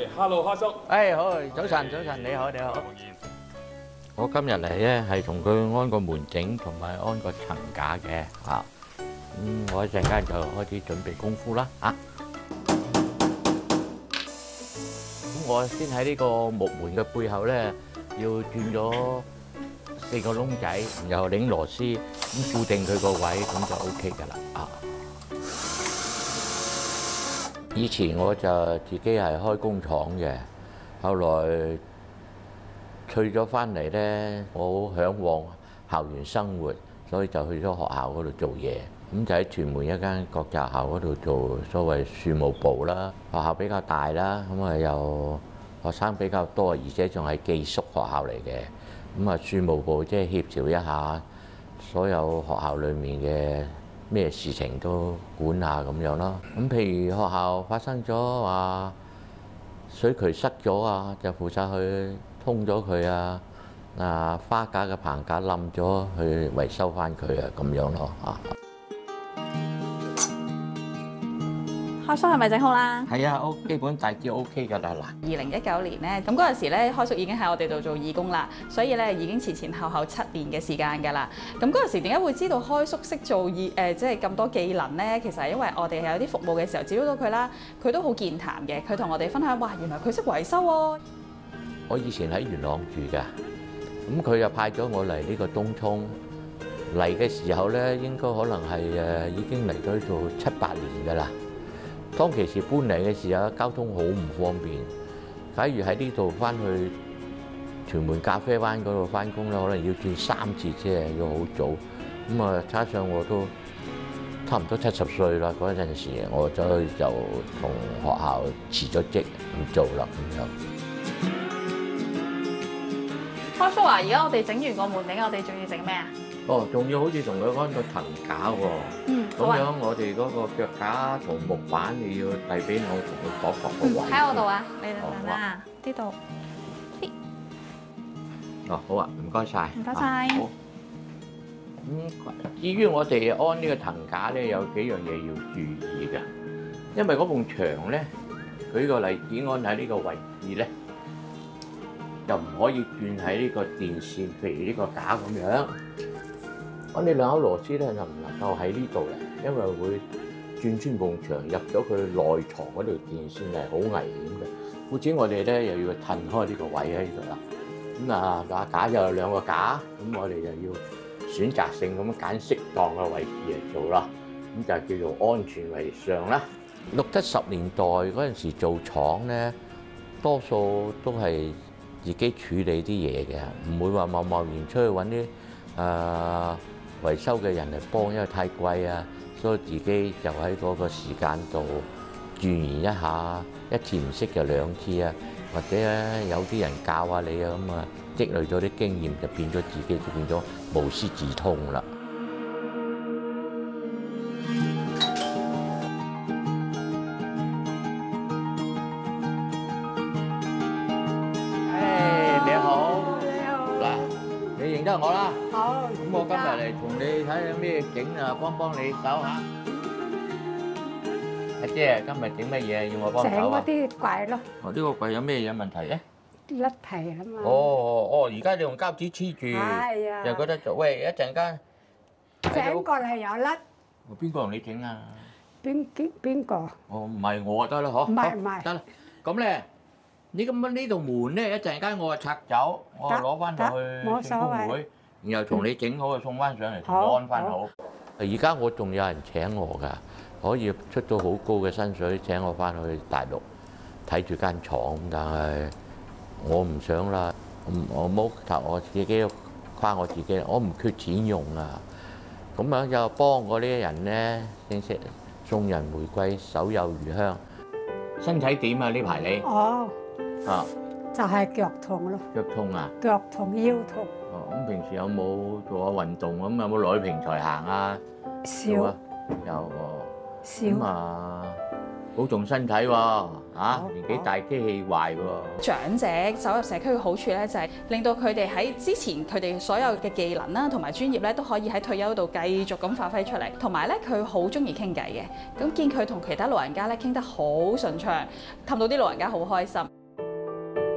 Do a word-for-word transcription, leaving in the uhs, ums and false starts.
，hello，蝦叔。 誒好，早晨早晨，你好你好。我今日嚟咧係同佢安個門頂同埋安個層架嘅嚇。咁我一陣間就開始準備功夫啦嚇。咁我先喺呢個木門嘅背後咧，要轉咗四個窿仔，然後擰螺絲，咁固定佢個位，咁就 OK 㗎啦啊！以前我就自己係開工廠嘅，後來退咗翻嚟咧，我好向往校園生活，所以就去咗學校嗰度做嘢。咁就喺屯門一間國際學校嗰度做所謂樹務部啦。學校比較大啦，咁啊又學生比較多，而且仲係寄宿學校嚟嘅。咁啊樹務部即係協調一下所有學校裡面嘅咩事情都管下咁樣咯。咁譬如學校發生咗話水渠塞咗啊，就負責去通咗佢啊。啊花架嘅棚架冧咗，去維修翻佢啊，咁樣咯啊。 開叔係咪整好啦？ 係啊，O 基本大致 O K 㗎啦嗱。 二零一九年咧，咁嗰陣時咧，開叔已經喺我哋度做義工啦，所以咧已經前前後後七年嘅時間㗎啦。咁嗰陣時點解會知道開叔識做義誒，即係咁多技能咧？其實係因為我哋係有啲服務嘅時候接觸到佢啦，佢都好健談嘅，佢同我哋分享，哇，原來佢識維修喎。 我以前喺元朗住㗎，咁佢又派咗我嚟呢個東涌嚟嘅時候咧，應該可能係誒已經嚟咗做七八年㗎啦。當其時搬嚟嘅時候，交通好唔方便。假如喺呢度翻去屯門咖啡灣嗰度翻工咧，可能要轉三次車，要好早。咁啊，加上我都差唔多七十歲啦，嗰陣時我就就同學校辭咗職唔做啦咁樣。 開叔啊，而家我哋整完個門頂，我哋仲要整咩啊？ 哦，仲要好似同佢安個層架喎。 嗯， 咁樣我哋嗰個腳架同木板你要遞俾我，同佢度度個位。 喺我度啊，你等等啊，呢度。 哦，好啊，唔該晒。 唔該晒。 好。咁至於我哋安呢個層架咧，有幾樣嘢要注意嘅，因為嗰埲牆咧，舉個例子安喺呢個位置咧，就唔可以轉喺呢個電線，譬如呢個架咁樣。我哋兩口螺絲咧就唔能夠喺呢度嚟，因為會轉穿埲牆入咗佢內床嗰條電線係好危險嘅。故此我哋咧又要褪開呢個位喺度啦。咁啊架架就有兩個架，咁我哋就要選擇性咁揀適當嘅位置嚟做啦。咁就叫做安全為上啦。六七十年代嗰陣時做廠咧，多數都係自己處理啲嘢嘅，唔會話貿貿然出去揾啲誒維修嘅人嚟幫，因為太貴啊，所以自己就喺嗰個時間度鑽研一下，一次唔識就兩次啊，或者咧有啲人教下你啊，咁啊積累咗啲經驗，就變咗自己就變咗無師自通啦。誒，你好， 你好， 嗱，你認得我啦？ 好。 咁我今日嚟同你睇下咩整啊，幫幫你手嚇。阿姐，今日整乜嘢要我幫整手啊嗰？啲櫃咯， 哦，呢個櫃有咩嘢問題咧？ 甩皮啦嘛。 哦哦，而家你用膠紙黐住， 係啊。 就覺得就喂一陣間整過嚟又甩， 邊個同你整啊？ 邊邊邊個？ 哦，唔係我得啦，嗬。好唔係唔係得啦。咁咧，你咁樣呢度門咧，一陣間我就拆走，我就攞翻落去冇所聖公謂會，然後同你整好就送翻上嚟，同好我安翻好。而家我仲有人請我㗎，可以出到好高嘅薪水請我翻去大陸睇住間廠，但係我唔想啦，我冇頭我自己誇我自己，我唔缺錢用啊。咁樣就幫嗰啲人咧，正式送人玫瑰，手有餘香。身體點啊？呢排你哦， 啊就係腳痛咯， 腳痛啊？ 腳痛腰痛， 哦，咁平時有冇做下運動咁？有冇落去平台行啊？ 少有啊，有喎。咁少。 啊， 保重身體喎，啊年紀大機器壞喎。 長者走入社區嘅好處咧，就係令到佢哋喺之前佢哋所有嘅技能啦，同埋專業咧，都可以喺退休度繼續咁發揮出嚟。同埋咧，佢好中意傾偈嘅，咁見佢同其他老人家咧傾得好順暢，氹到啲老人家好開心。